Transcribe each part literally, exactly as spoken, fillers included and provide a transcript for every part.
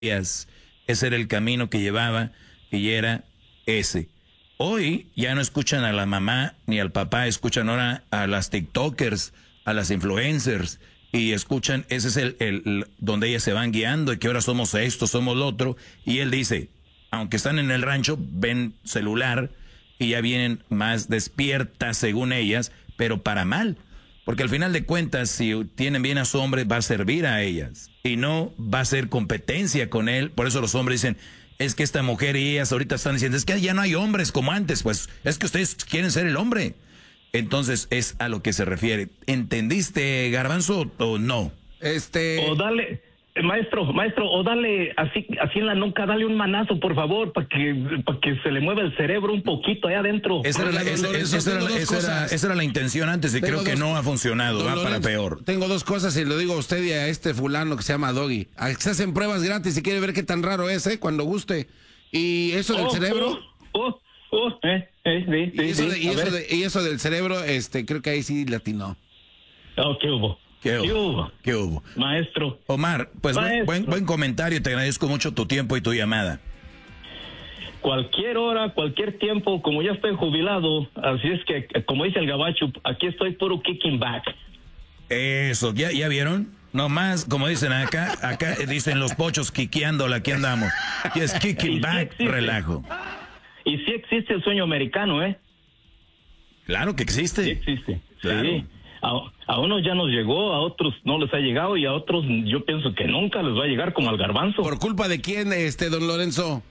Ese era el camino que llevaba y era ese. Hoy ya no escuchan a la mamá ni al papá, escuchan ahora a las TikTokers, a las influencers, y escuchan, ese es el, el, el donde ellas se van guiando, y que ahora somos esto, somos lo otro, y él dice, aunque están en el rancho, ven celular y ya vienen más despiertas según ellas, pero para mal. Porque al final de cuentas, si tienen bien a su hombre, va a servir a ellas. Y no va a ser competencia con él. Por eso los hombres dicen, es que esta mujer y ellas ahorita están diciendo, es que ya no hay hombres como antes. Pues es que ustedes quieren ser el hombre. Entonces es a lo que se refiere. ¿Entendiste, Garbanzo, o no? Este... O dale... Maestro, maestro, o dale así, así en la nuca, dale un manazo, por favor, para que, para que se le mueva el cerebro un poquito allá adentro. Esa era la, esa, esa, esa era, esa era, esa era la intención antes y tengo creo dos, que no ha funcionado, va para peor. Tengo dos cosas y lo digo a usted y a este fulano que se llama Doggy. Se hacen pruebas gratis si quiere ver qué tan raro es, ¿eh? Cuando guste. Y eso del oh, cerebro... Oh, oh, oh, eh, eh, sí, sí, y, eso sí, de, y, eso de, y eso del cerebro, este, creo que ahí sí latinó. Oh, ¿qué hubo? ¿Qué hubo? ¿Qué hubo? ¿Qué hubo? Maestro. Omar, pues Maestro. Buen, buen comentario, te agradezco mucho tu tiempo y tu llamada. Cualquier hora, cualquier tiempo, como ya estoy jubilado, así es que, como dice el gabacho, aquí estoy puro kicking back. Eso, ¿ya, ya vieron? No más, como dicen acá, acá dicen los pochos quiqueándola, aquí andamos. Y es kicking y back, sí relajo. Y sí existe el sueño americano, ¿eh? Claro que existe. Sí existe, claro. Sí. A, a unos ya nos llegó, a otros no les ha llegado y a otros yo pienso que nunca les va a llegar como al Garbanzo. ¿Por culpa de quién, este, don Lorenzo?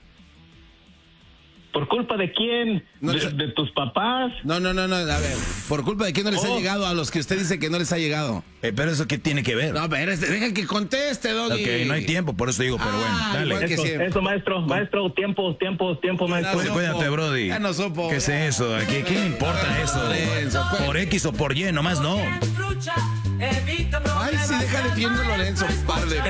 ¿Por culpa de quién? No ¿De, les... ¿De tus papás? No, no, no, no, a ver, ¿por culpa de quién no les oh. ha llegado a los que usted dice que no les ha llegado? Eh, pero eso qué tiene que ver. No, a ver, este, deja que conteste, Doggy. Ok, no hay tiempo, por eso digo, pero ah, bueno, dale. Eso, eso, maestro, maestro, tiempo, tiempo, tiempo, maestro. Cuídate, cuídate, Brody. Ya no supo. ¿Qué es eso? ¿A ¿Qué, ¿Qué le importa eso? Lorenzo, pues. Por X o por Y, nomás no. Ay, sí, déjale viendo Lorenzo, par de...